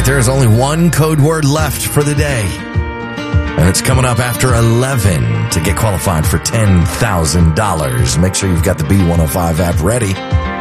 there is only one code word left for the day. And it's coming up after 11 to get qualified for $10,000. Make sure you've got the B105 app ready.